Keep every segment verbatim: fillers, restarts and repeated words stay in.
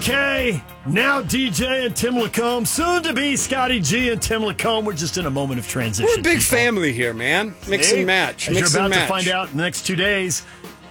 K, now D J and Tim Lacombe, soon to be Scotty G and Tim Lacombe. We're just in a moment of transition. We're a big people. family here, man. Mix See? and match. As Mix you're about and match. to find out in the next two days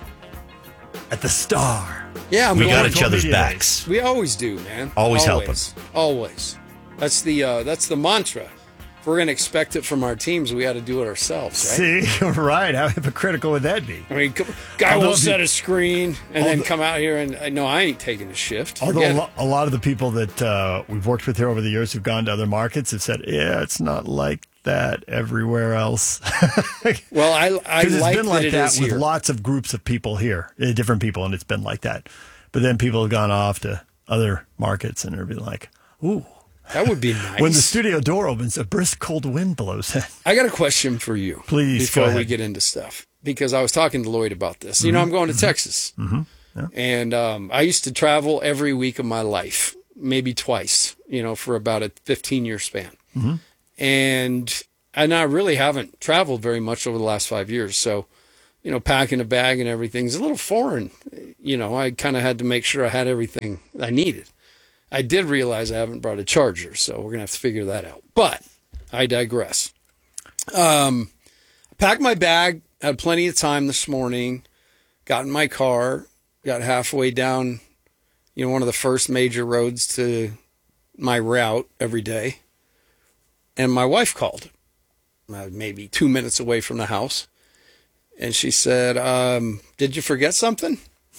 at the Star. Yeah, I'm We going got to each other's Media backs. We always do, man. Always help 'em. Always. That's the uh, that's the mantra. If we're going to expect it from our teams, we got to do it ourselves, right? See, right. How hypocritical would that be? I mean, guy Although will if set you- a screen and then although- come out here and uh, no, I ain't taking a shift. Although Forget a, it. lo- a lot of the people that uh, we've worked with here over the years who've gone to other markets have said, yeah, it's not like that everywhere else. Well, I I Because it's like been that like it that is with here. lots of groups of people here, uh, different people, and it's been like that. But then people have gone off to other markets and they're be like, ooh. That would be nice. When the studio door opens, a brisk cold wind blows in. I got a question for you. Please, go Before ahead. we get into stuff. Because I was talking to Lloyd about this. You know, I'm going to Texas. Mm-hmm. Yeah. And um, I used to travel every week of my life, maybe twice, you know, for about a fifteen-year span. Mm-hmm. And, and I really haven't traveled very much over the last five years. So, you know, packing a bag and everything's a little foreign. You know, I kind of had to make sure I had everything I needed. I did realize I haven't brought a charger, so we're going to have to figure that out. But I digress. Um, I packed my bag, had plenty of time this morning, got in my car, got halfway down, you know, one of the first major roads to my route every day, and my wife called, uh, maybe two minutes away from the house, and she said, um, did you forget something?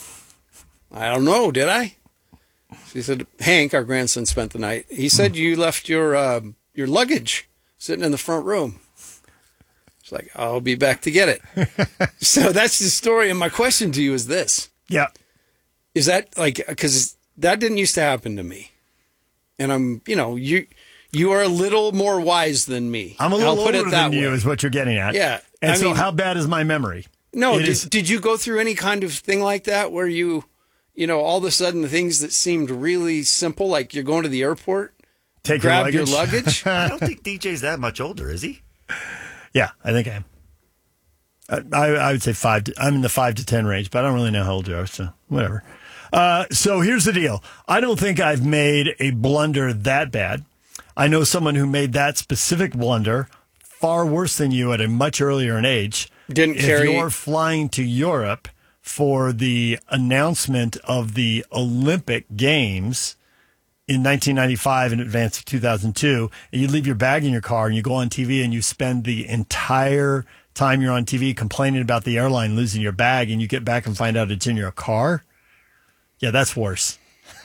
I don't know, did I? She said, Hank, our grandson, spent the night. He said you left your uh, your luggage sitting in the front room. She's like, I'll be back to get it. So that's the story. And my question to you is this. Yeah. Is that like, because that didn't used to happen to me. And I'm, you know, you you are a little more wise than me. I'm a little I'll put older it that than you way. is what you're getting at. Yeah. And I so mean- how bad is my memory? No, It did, is- did you go through any kind of thing like that where you, you know, all of a sudden the things that seemed really simple, like you're going to the airport, Take grab your your luggage. luggage? I don't think D J's that much older, is he? Yeah, I think I am. I, I, I would say five. To, I'm in the five to ten range, but I don't really know how old you are, so whatever. Uh, so here's the deal. I don't think I've made a blunder that bad. I know someone who made that specific blunder far worse than you at a much earlier an age. Didn't if carry- you're flying to Europe for the announcement of the Olympic Games in nineteen ninety-five in advance of two thousand two, and you leave your bag in your car and you go on T V and you spend the entire time you're on T V complaining about the airline losing your bag, and you get back and find out it's in your car. Yeah, that's worse.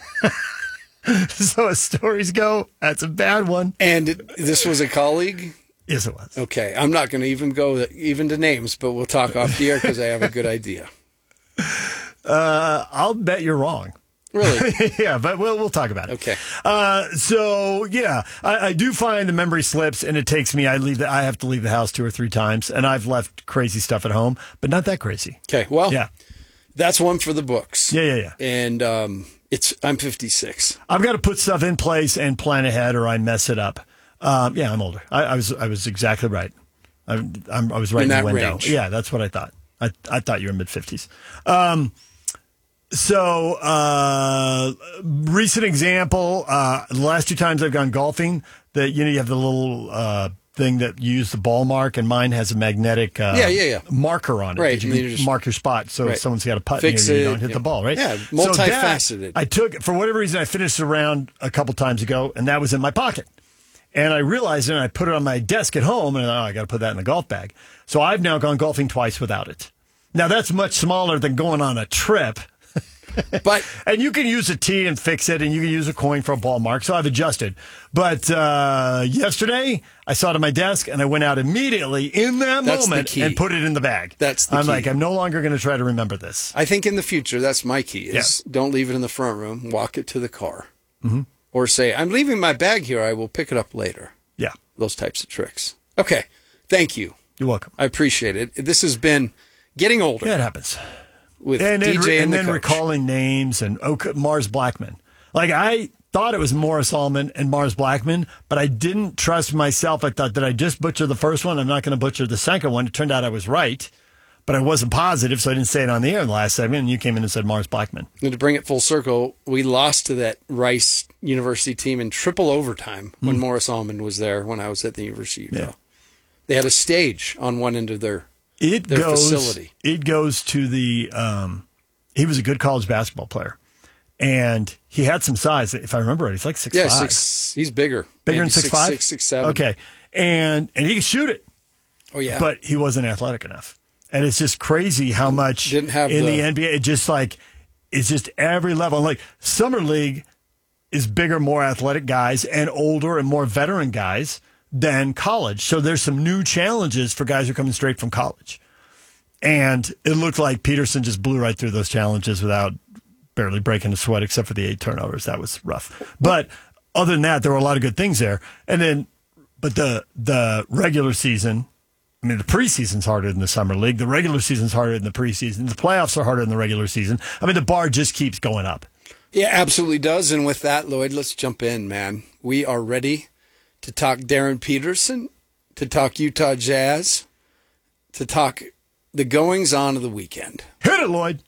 So as stories go, that's a bad one. And this was a colleague? Yes, it was. Okay, I'm not going to even go even to names, but we'll talk off the air because I have a good idea. Uh, I'll bet you're wrong. Really? Yeah, but we'll we'll talk about it. Okay. Uh, so yeah, I, I do find the memory slips, and it takes me. I leave. The, I have to leave the house two or three times, and I've left crazy stuff at home, but not that crazy. Okay, well, Yeah, that's one for the books. yeah, yeah, yeah. And um, it's I'm fifty-six. I've got to put stuff in place and plan ahead, or I mess it up. Um, yeah, I'm older. I, I was I was exactly right. I, I'm, I was right in, In that the window. range. Yeah, that's what I thought. I I thought you were mid fifties. Um, so uh, recent example. Uh, the last two times I've gone golfing, that you know you have the little uh, thing that you use the ball mark, and mine has a magnetic uh, Yeah, yeah, yeah. marker on it. Right, that you and can you just- mark your spot, so Right. if someone's got a putt Fix near you, you it, don't hit yeah. the ball. Right? Yeah, So that, multifaceted. I took for whatever reason I finished the round a couple times ago, and that was in my pocket. And I realized it, and I put it on my desk at home, and oh, I got to put that in the golf bag. So I've now gone golfing twice without it. Now, that's much smaller than going on a trip. But And you can use a tee and fix it, and you can use a coin for a ball mark. So I've adjusted. But uh, yesterday, I saw it on my desk, and I went out immediately in that That's the moment key. and put it in the bag. That's the I'm key. like, I'm no longer going to try to remember this. I think in the future, that's my key, is don't leave it in the front room, walk it to the car. Mm-hmm. Or say, I'm leaving my bag here, I will pick it up later. Yeah. Those types of tricks. Okay, thank you. You're welcome. I appreciate it. This has been getting older Yeah, it happens. with and D then, J and and, then the coach. recalling names and oh, Mars Blackman. Like I thought it was Morris Allman and Mars Blackman, but I didn't trust myself. I thought, did I just butcher the first one? I'm not going to butcher the second one. It turned out I was right. but I wasn't positive, so I didn't say it on the air in the last segment, and you came in and said Mars Blackman. And to bring it full circle, we lost to that Rice University team in triple overtime when Mm. Morris Almond was there when I was at the University of Utah. Yeah. They had a stage on one end of their, It their goes, facility. It goes to the, um, he was a good college basketball player. And he had some size, if I remember right. He's like six Yeah, five. six, he's bigger. Bigger Maybe than six five? Six, six, seven. Okay. And and he could shoot it. Oh, yeah. But he wasn't athletic enough. And it's just crazy how much Didn't have in the, the- N B A, it just like, it's just every level. Like, Summer League is bigger, more athletic guys and older and more veteran guys than college. So there's some new challenges for guys who are coming straight from college. And it looked like Peterson just blew right through those challenges without barely breaking a sweat, except for the eight turnovers. That was rough. But other than that, there were a lot of good things there. And then, but the the regular season, I mean, the preseason's harder than the summer league. The regular season's harder than the preseason. The playoffs are harder than the regular season. I mean, the bar just keeps going up. Yeah, absolutely does. And with that, Lloyd, let's jump in, man. We are ready to talk Darren Peterson, to talk Utah Jazz, to talk the goings-on of the weekend. Hit it, Lloyd.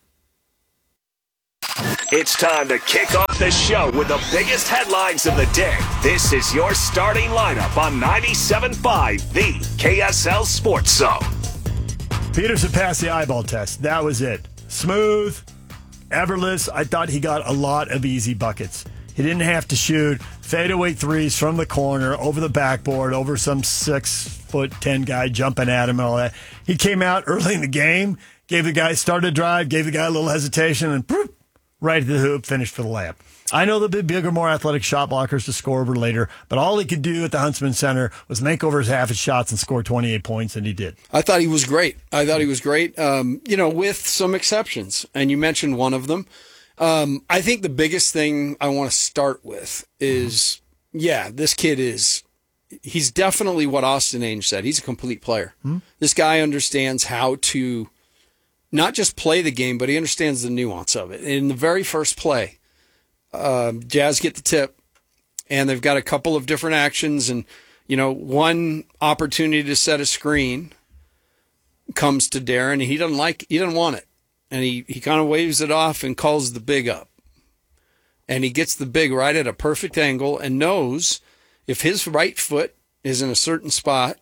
It's time to kick off the show with the biggest headlines of the day. This is your starting lineup on ninety-seven point five, the K S L Sports Zone. Peterson passed the eyeball test. That was it. Smooth, effortless. I thought he got a lot of easy buckets. He didn't have to shoot fadeaway threes from the corner, over the backboard, over some six foot ten guy jumping at him and all that. He came out early in the game, gave the guy, started a drive, gave the guy a little hesitation, and boop, right to the hoop, finished for the layup. I know there'll be bigger, more athletic shot blockers to score over later, but all he could do at the Huntsman Center was make over his half his shots and score twenty-eight points, and he did. I thought he was great. I thought he was great, um, you know, with some exceptions. And you mentioned one of them. Um, I think the biggest thing I want to start with is, yeah, this kid is, he's definitely what Austin Ainge said. He's a complete player. Mm-hmm. This guy understands how to not just play the game, but he understands the nuance of it. In the very first play, um, Jazz get the tip, and they've got a couple of different actions, and, you know, one opportunity to set a screen comes to Darren, and he doesn't like, he doesn't want it. And he, he kind of waves it off and calls the big up. And he gets the big right at a perfect angle and knows if his right foot is in a certain spot,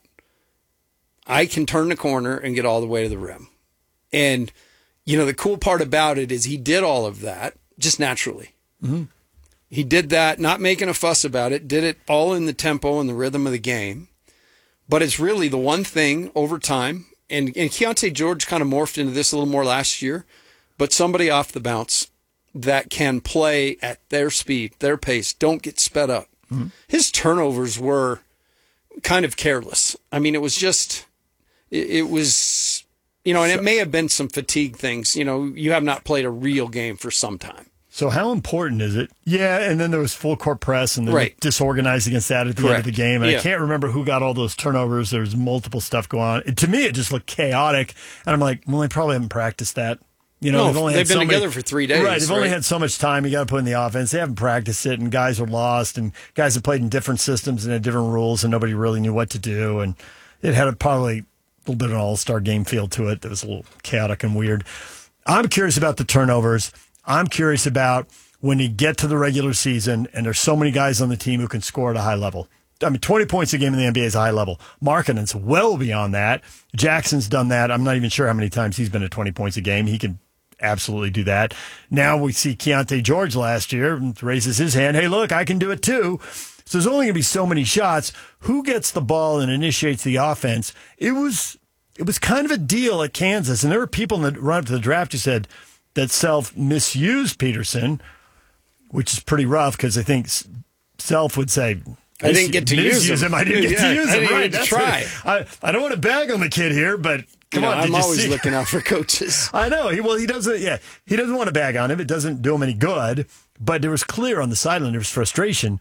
I can turn the corner and get all the way to the rim. And, you know, the cool part about it is he did all of that just naturally. Mm-hmm. He did that, not making a fuss about it, did it all in the tempo and the rhythm of the game. But it's really the one thing over time. And, and Keontae George kind of morphed into this a little more last year, but somebody off the bounce that can play at their speed, their pace, don't get sped up. Mm-hmm. His turnovers were kind of careless. I mean, it was just, it, it was, you know, and it may have been some fatigue things. You know, you have not played a real game for some time. So how important is it? Yeah, and then there was full court press, and then right. disorganized against that at the Correct. end of the game. And yeah. I can't remember who got all those turnovers. There was multiple stuff going on. It, to me, it just looked chaotic. And I'm like, well, they probably haven't practiced that. You know, no, they've only they've had been so together many, for three days. Right, they've right? only had so much time. You got to put in the offense. They haven't practiced it, and guys are lost, and guys have played in different systems and had different rules, and nobody really knew what to do. And it had a probably a little bit of an all-star game feel to it that was a little chaotic and weird. I'm curious about the turnovers. I'm curious about when you get to the regular season and there's so many guys on the team who can score at a high level. I mean, twenty points a game in the N B A is a high level. Markkanen's well beyond that. Jackson's done that. I'm not even sure how many times he's been at twenty points a game. He can absolutely do that. Now we see Keontae George last year raises his hand. Hey, look, I can do it too. So there's only going to be so many shots. Who gets the ball and initiates the offense? It was it was kind of a deal at Kansas, and there were people in the run up to the draft who said that Self misused Peterson, which is pretty rough because I think Self would say, I didn't get to use him. him. I didn't get yeah, to use I him. didn't Right? get to That's try. what, I, I don't want to bag on the kid here, but come you know, on. I'm did you always see? looking out for coaches. I know. He well, he doesn't. Yeah, he doesn't want to bag on him. It doesn't do him any good. But there was clear on the sideline there was frustration.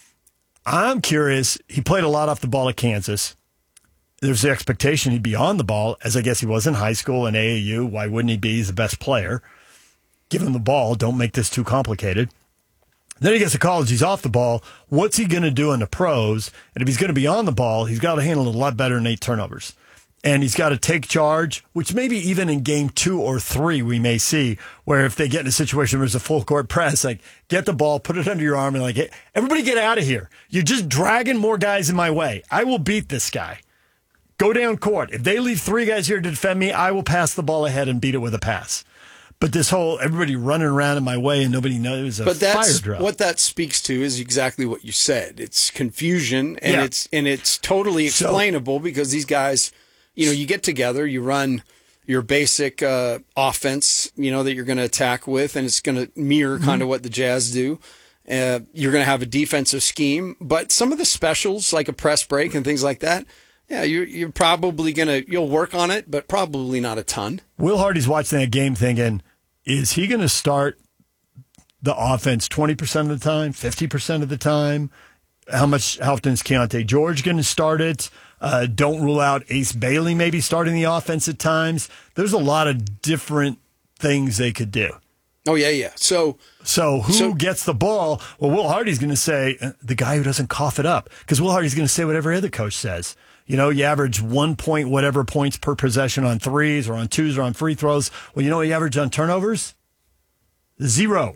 I'm curious. He played a lot off the ball at Kansas. There's the expectation he'd be on the ball, as I guess he was in high school and A A U. Why wouldn't he be? He's the best player. Give him the ball. Don't make this too complicated. Then he gets to college. He's off the ball. What's he going to do in the pros? And if he's going to be on the ball, he's got to handle it a lot better than eight turnovers. and he's got to take charge, which maybe even in game two or three we may see, where if they get in a situation where there's a full court press, like get the ball, put it under your arm, and like, hey, everybody get out of here. You're just dragging more guys in my way. I will beat this guy. Go down court. If they leave three guys here to defend me, I will pass the ball ahead and beat it with a pass. But this whole everybody running around in my way and nobody knows a but that's, fire drill. What that speaks to is exactly what you said. It's confusion, and Yeah. it's and it's totally So- explainable because these guys, you know, you get together, you run your basic uh, offense, you know, that you're going to attack with, and it's going to mirror kind of what the Jazz do. Uh, you're going to have a defensive scheme, but some of the specials, like a press break and things like that, yeah, you're you're probably going to you'll work on it, but probably not a ton. Will Hardy's watching that game thinking, is he going to start the offense twenty percent of the time, fifty percent of the time? How much? How often is Keontae George going to start it? Uh, don't rule out Ace Bailey maybe starting the offense at times. There's a lot of different things they could do. Oh, yeah, yeah. So So who So- gets the ball? Well, Will Hardy's going to say uh, the guy who doesn't cough it up, because Will Hardy's going to say whatever other coach says. You know, you average one point whatever points per possession on threes or on twos or on free throws. Well, you know what you average on turnovers? Zero.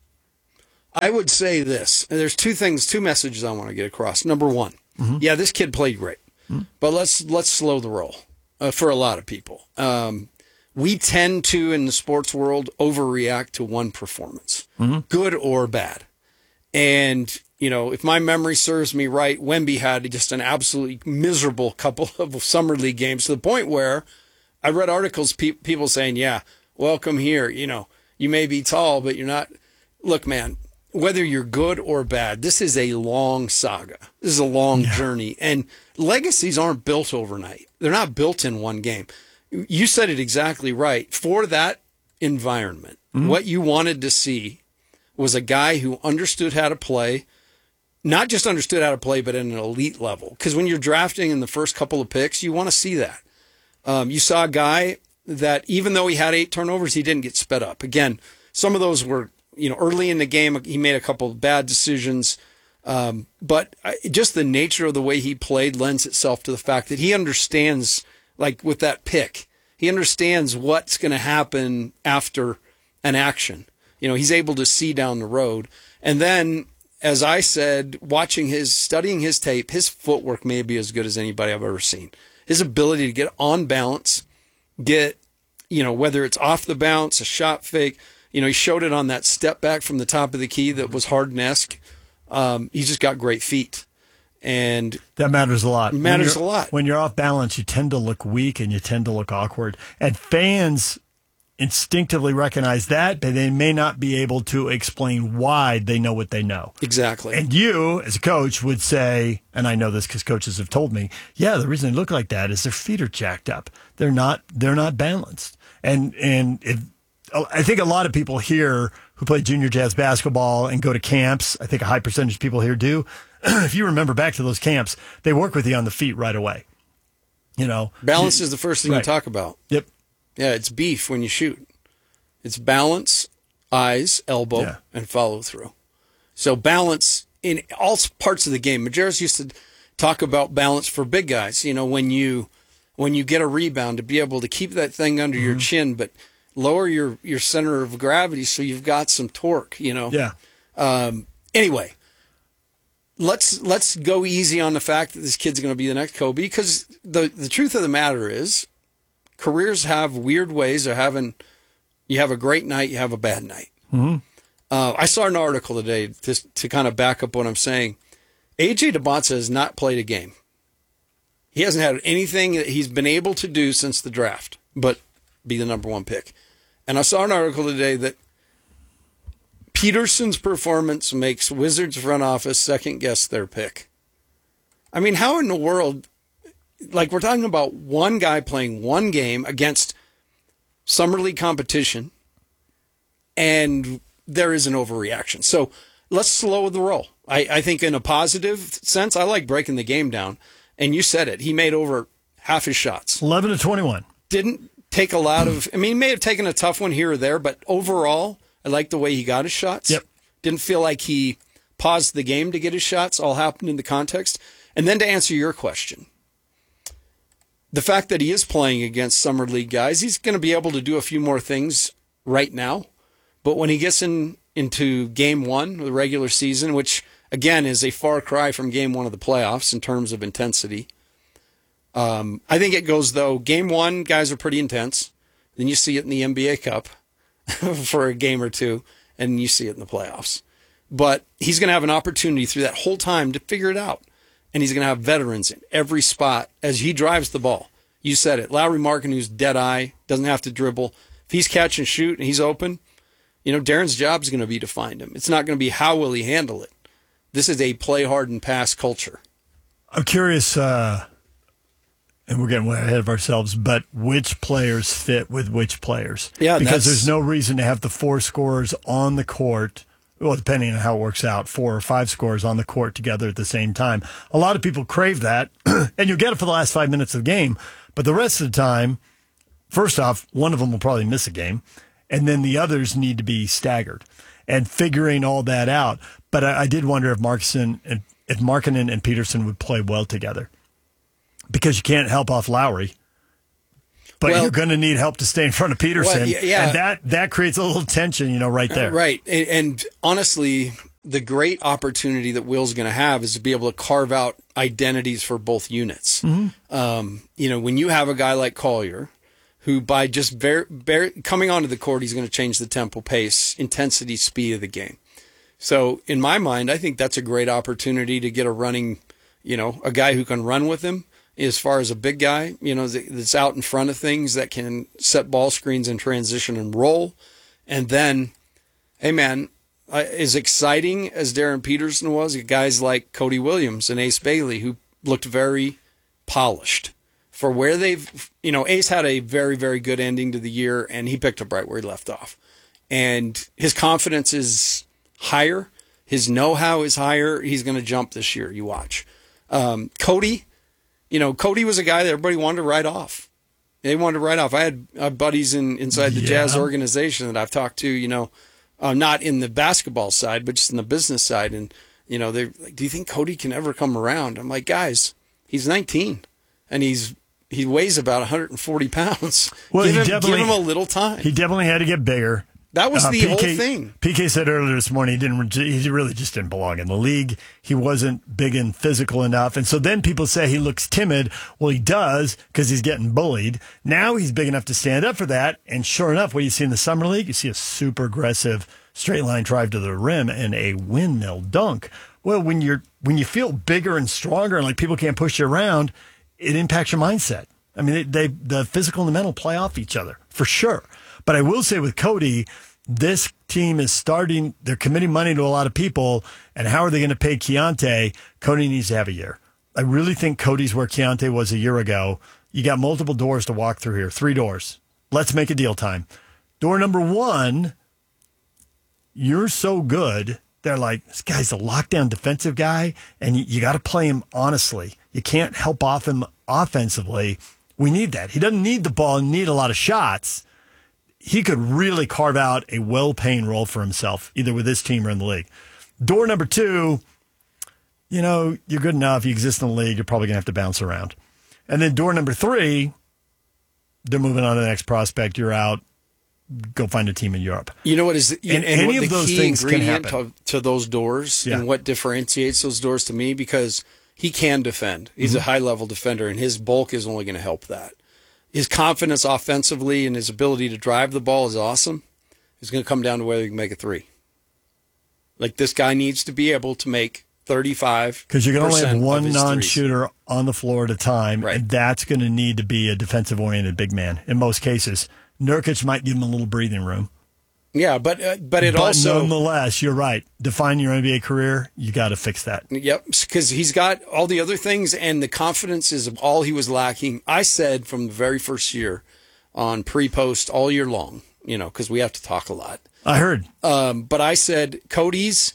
I would say this. There's two things, two messages I want to get across. Number one, yeah, this kid played great, but let's let's slow the roll uh, for a lot of people. Um, we tend to, in the sports world, overreact to one performance, good or bad. And, you know, if my memory serves me right, Wemby had just an absolutely miserable couple of summer league games to the point where I read articles, pe- people saying, yeah, welcome here. You know, you may be tall, but you're not. Look, man, whether you're good or bad, this is a long saga. This is a long yeah. journey. And legacies aren't built overnight. They're not built in one game. You said it exactly right. For that environment, mm-hmm. what you wanted to see was a guy who understood how to play, not just understood how to play, but at an elite level. Because when you're drafting in the first couple of picks, you want to see that. Um, you saw a guy that even though he had eight turnovers, he didn't get sped up. Again, some of those were, you know, early in the game, he made a couple of bad decisions. Um, but just the nature of the way he played lends itself to the fact that he understands, like with that pick, he understands what's going to happen after an action. You know, he's able to see down the road. And then, as I said, watching his, studying his tape, his footwork may be as good as anybody I've ever seen. His ability to get on balance, get, you know, whether it's off the bounce, a shot fake, you know, he showed it on that step back from the top of the key that was Harden-esque. Um, he's just got great feet. And that matters a lot. Matters a lot. When you're off balance, you tend to look weak and you tend to look awkward. And fans instinctively recognize that, but they may not be able to explain why they know what they know. Exactly. And you, as a coach, would say, and I know this because coaches have told me, yeah, the reason they look like that is their feet are jacked up. They're not. They're not balanced. And and if, I think a lot of people here who play junior Jazz basketball and go to camps, I think a high percentage of people here do. If you remember back to those camps, they work with you on the feet right away. You know, balance you, is the first thing right. you talk about. Yep. Yeah, it's beef when you shoot. It's balance, eyes, elbow, yeah. and follow through. So balance in all parts of the game. Majerus used to talk about balance for big guys. You know, when you when you get a rebound, to be able to keep that thing under mm-hmm. your chin, but lower your, your center of gravity so you've got some torque, you know. Yeah. Um, anyway, let's let's go easy on the fact that this kid's going to be the next Kobe, because the, the truth of the matter is careers have weird ways of having, you have a great night, you have a bad night. Mm-hmm. Uh, I saw an article today to, to kind of back up what I'm saying. A J DeBonsa has not played a game. He hasn't had anything that he's been able to do since the draft, but be the number one pick. And I saw an article today that Peterson's performance makes Wizards front office second guess their pick. I mean, how in the world, like we're talking about one guy playing one game against summer league competition, and there is an overreaction. So let's slow the roll. I, I think in a positive sense, I like breaking the game down. And you said it. He made over half his shots. eleven to twenty-one. Didn't take a lot of, I mean, he may have taken a tough one here or there, but overall, I like the way he got his shots. Yep. Didn't feel like he paused the game to get his shots. All happened in the context. And then to answer your question, the fact that he is playing against Summer League guys, he's going to be able to do a few more things right now. But when he gets in into game one of the regular season, which, again, is a far cry from game one of the playoffs in terms of intensity, um, I think it goes, though, game one, guys are pretty intense. Then you see it in the N B A Cup for a game or two, and you see it in the playoffs. But he's going to have an opportunity through that whole time to figure it out. And he's going to have veterans in every spot as he drives the ball. You said it. Lauri Markkanen, who's dead-eye, doesn't have to dribble. If he's catch and shoot and he's open, you know, Darren's job is going to be to find him. It's not going to be how will he handle it. This is a play hard and pass culture. I'm curious, uh, and we're getting way ahead of ourselves, but which players fit with which players? Yeah, because that's... there's no reason to have the four scorers on the court. Well, depending on how it works out, four or five scores on the court together at the same time. A lot of people crave that, and you'll get it for the last five minutes of the game. But the rest of the time, first off, one of them will probably miss a game, and then the others need to be staggered and figuring all that out. But I, I did wonder if Markkanen and if Markkanen and Peterson would play well together, because you can't help off Lowry. But well, you're going to need help to stay in front of Peterson. Well, yeah, and that, that creates a little tension, you know, right there. Right. And, and honestly, the great opportunity that Will's going to have is to be able to carve out identities for both units. Mm-hmm. Um, you know, when you have a guy like Collier, who by just very, very, coming onto the court, he's going to change the tempo, pace, intensity, speed of the game. So in my mind, I think that's a great opportunity to get a running, you know, a guy who can run with him. As far as a big guy, you know, that's out in front of things, that can set ball screens in transition and roll. And then, hey, man, uh, as exciting as Darren Peterson was, guys like Cody Williams and Ace Bailey, who looked very polished for where they've, you know, Ace had a very, very good ending to the year, and he picked up right where he left off. And his confidence is higher. His know-how is higher. He's going to jump this year. You watch. Um, Cody... You know, Cody was a guy that everybody wanted to write off. They wanted to write off. I had uh, buddies in inside the yeah. Jazz organization that I've talked to, you know, uh, not in the basketball side, but just in the business side. And, you know, they're like, do you think Cody can ever come around? I'm like, guys, he's nineteen, and he's he weighs about one hundred forty pounds. Well, give, him, give him a little time. He definitely had to get bigger. That was uh, the P K, whole thing. P K said earlier this morning he didn't. He really just didn't belong in the league. He wasn't big and physical enough, and so then people say he looks timid. Well, he does because he's getting bullied. Now he's big enough to stand up for that. And sure enough, what you see in the summer league, you see a super aggressive straight line drive to the rim and a windmill dunk. Well, when you're when you feel bigger and stronger and like people can't push you around, it impacts your mindset. I mean, they, they the physical and the mental play off each other for sure. But I will say with Cody, this team is starting, they're committing money to a lot of people, and how are they going to pay Keontae? Cody needs to have a year. I really think Cody's where Keontae was a year ago. You got multiple doors to walk through here, three doors. Let's make a deal time. Door number one, you're so good. They're like, this guy's a lockdown defensive guy, and you, you got to play him honestly. You can't help off him offensively. We need that. He doesn't need the ball and need a lot of shots. He could really carve out a well-paying role for himself, either with this team or in the league. Door number two, you know, you're good enough. You exist in the league. You're probably going to have to bounce around. And then door number three, they're moving on to the next prospect. You're out. Go find a team in Europe. You know what is the, and, and any what of the those key things ingredient can happen. To, to those doors yeah. and what differentiates those doors to me, because he can defend. He's mm-hmm. a high-level defender, and his bulk is only going to help that. His confidence offensively and his ability to drive the ball is awesome. It's going to come down to whether he can make a three. Like, this guy needs to be able to make thirty-five percent because you can only have one non-shooter threes. on the floor at a time, right. and that's going to need to be a defensive-oriented big man in most cases. Nurkic might give him a little breathing room. Yeah, but uh, but it but also... nonetheless, you're right. Define your N B A career, you got to fix that. Yep, because he's got all the other things, and the confidence is all he was lacking. I said from the very first year on pre-post all year long, you know, because we have to talk a lot. I heard. Um, but I said Cody's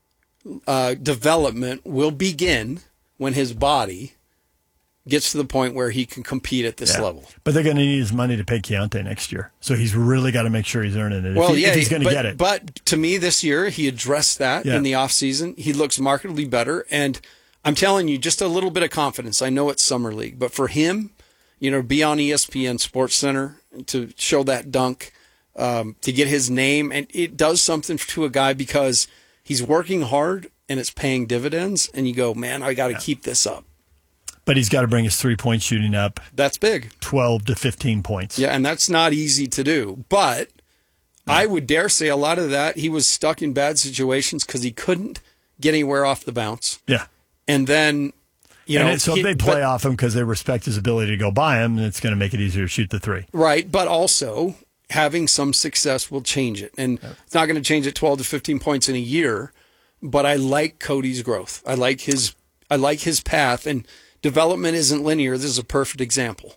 uh, development will begin when his body gets to the point where he can compete at this yeah. level. But they're going to need his money to pay Keontae next year. So he's really got to make sure he's earning it well, if, he, yeah, if he's going to but, get it. But to me this year, he addressed that yeah. in the offseason. He looks markedly better. And I'm telling you, just a little bit of confidence. I know it's Summer League. But for him, you know, be on E S P N Sports Center to show that dunk, um, to get his name. And it does something to a guy because he's working hard and it's paying dividends. And you go, man, I got to yeah. keep this up. But he's got to bring his three-point shooting up. That's big. twelve to fifteen points. Yeah, and that's not easy to do. But no. I would dare say a lot of that, he was stuck in bad situations because he couldn't get anywhere off the bounce. Yeah. And then, you and know. It, so he, if they play but, off him because they respect his ability to go by him, then it's going to make it easier to shoot the three. Right, but also having some success will change it. And yeah. it's not going to change it twelve to fifteen points in a year, but I like Cody's growth. I like his I like his path, and development isn't linear. This is a perfect example.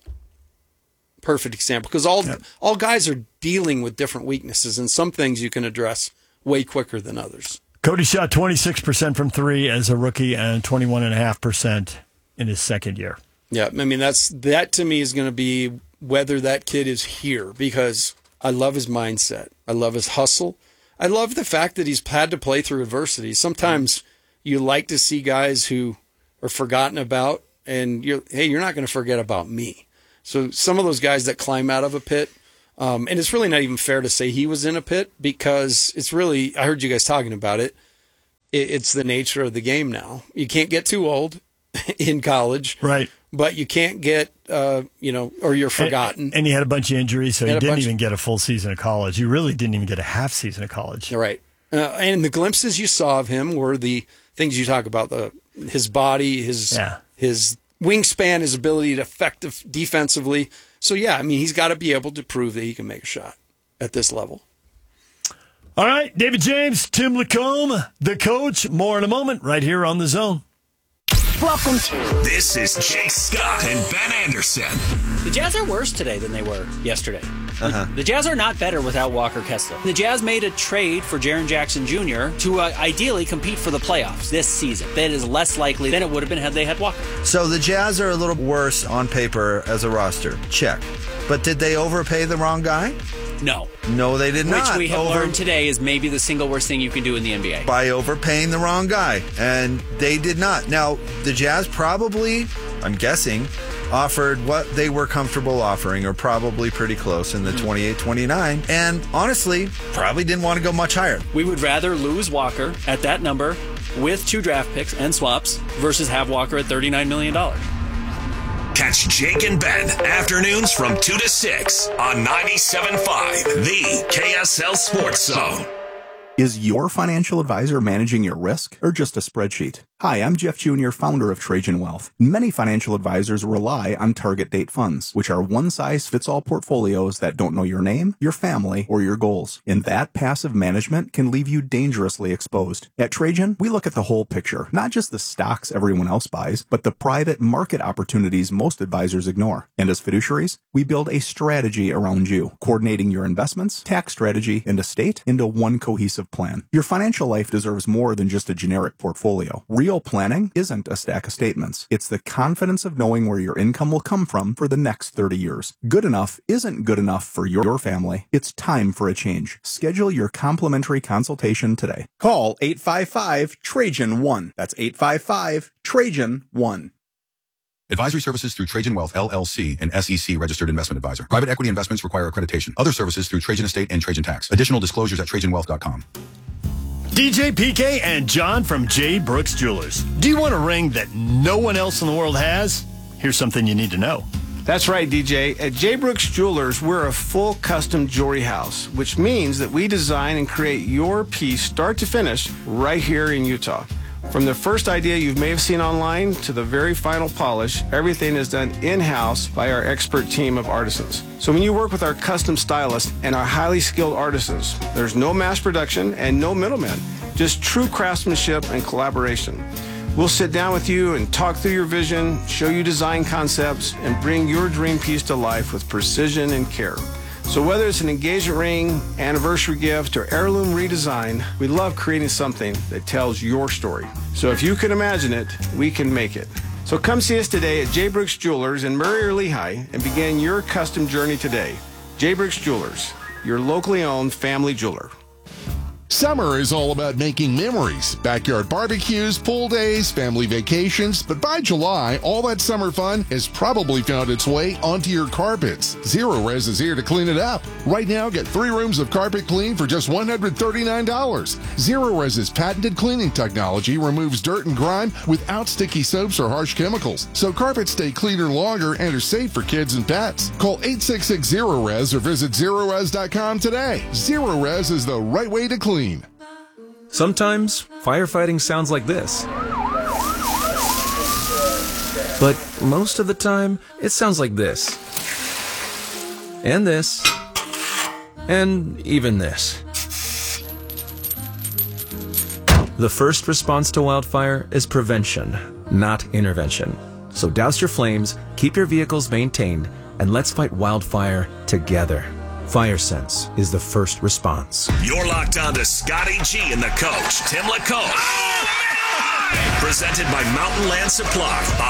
Perfect example. Because all yep. all guys are dealing with different weaknesses, and some things you can address way quicker than others. Cody shot twenty-six percent from three as a rookie and twenty-one point five percent in his second year. Yeah, I mean, that's that to me is going to be whether that kid is here, because I love his mindset. I love his hustle. I love the fact that he's had to play through adversity. Sometimes you like to see guys who are forgotten about, and you're, hey, you're not going to forget about me. So some of those guys that climb out of a pit, um, and it's really not even fair to say he was in a pit, because it's really, I heard you guys talking about it, it it's the nature of the game now. You can't get too old in college. Right. But you can't get, uh, you know, or you're forgotten. And, and he had a bunch of injuries, so he had didn't even get a full season of college. He really didn't even get a half season of college. Right. Uh, and the glimpses you saw of him were the things you talk about, the his body, his yeah. his wingspan, his ability to effective defensively. So, yeah, I mean, he's got to be able to prove that he can make a shot at this level. All right, David James, Tim Lacombe, the coach. More in a moment right here on The Zone. Welcome to. This is Jake Scott and Ben Anderson. The Jazz are worse today than they were yesterday. Uh-huh. The Jazz are not better without Walker Kessler. The Jazz made a trade for Jaren Jackson Junior to uh, ideally compete for the playoffs this season. That is less likely than it would have been had they had Walker. So the Jazz are a little worse on paper as a roster. Check. But did they overpay the wrong guy? No. No, they did Which not. Which we have Over- learned today is maybe the single worst thing you can do in the N B A. By overpaying the wrong guy. And they did not. Now, the Jazz probably, I'm guessing, offered what they were comfortable offering, or probably pretty close in the mm-hmm. twenty-eight twenty-nine. And honestly, probably didn't want to go much higher. We would rather lose Walker at that number with two draft picks and swaps versus have Walker at thirty-nine million dollars. Catch Jake and Ben afternoons from two to six on ninety-seven point five, the K S L Sports Zone. Is your financial advisor managing your risk or just a spreadsheet? Hi, I'm Jeff Junior, founder of Trajan Wealth. Many financial advisors rely on target date funds, which are one-size-fits-all portfolios that don't know your name, your family, or your goals. And that passive management can leave you dangerously exposed. At Trajan, we look at the whole picture, not just the stocks everyone else buys, but the private market opportunities most advisors ignore. And as fiduciaries, we build a strategy around you, coordinating your investments, tax strategy, and estate into one cohesive plan. Your financial life deserves more than just a generic portfolio. Real planning isn't a stack of statements. It's the confidence of knowing where your income will come from for the next thirty years. Good enough isn't good enough for your family. It's time for a change. Schedule your complimentary consultation today. Call eight five five, Trajan one. That's eight five five, Trajan one. Advisory services through Trajan Wealth, L L C, and S E C registered investment advisor. Private equity investments require accreditation. Other services through Trajan Estate and Trajan Tax. Additional disclosures at trajan wealth dot com. D J P K and John from J. Brooks Jewelers. Do you want a ring that no one else in the world has? Here's something you need to know. That's right, D J. At J. Brooks Jewelers, we're a full custom jewelry house, which means that we design and create your piece start to finish right here in Utah. From the first idea you may have seen online to the very final polish, everything is done in-house by our expert team of artisans. So when you work with our custom stylists and our highly skilled artisans, there's no mass production and no middlemen, just true craftsmanship and collaboration. We'll sit down with you and talk through your vision, show you design concepts, and bring your dream piece to life with precision and care. So whether it's an engagement ring, anniversary gift, or heirloom redesign, we love creating something that tells your story. So if you can imagine it, we can make it. So come see us today at J. Brooks Jewelers in Murray or Lehigh and begin your custom journey today. J. Brooks Jewelers, your locally owned family jeweler. Summer is all about making memories, backyard barbecues, pool days, family vacations, but by July, all that summer fun has probably found its way onto your carpets. Zero Res is here to clean it up. Right now, get three rooms of carpet clean for just one hundred thirty-nine dollars. Zero Res's patented cleaning technology removes dirt and grime without sticky soaps or harsh chemicals, so carpets stay cleaner longer and are safe for kids and pets. Call eight six six zero res or visit zero res dot com today. Zero Res is the right way to clean. Sometimes firefighting sounds like this. But most of the time, it sounds like this. And this. And even this. The first response to wildfire is prevention, not intervention. So douse your flames, keep your vehicles maintained, and let's fight wildfire together. FireSense is the first response. You're locked on to Scotty G and the coach, Tim LaCoche. Presented by Mountain Land Supply